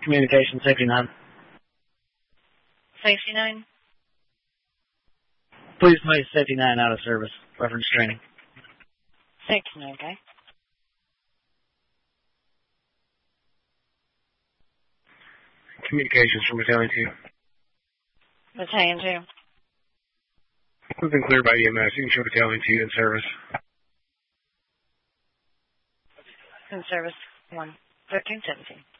Communication Safety 9. Safety 9? Please place Safety 9 out of service. Reference training. Safety 9, okay. Communications from Battalion 2. Battalion 2. We've been cleared by EMS. You can show Battalion 2 in service. In service 1, 1317.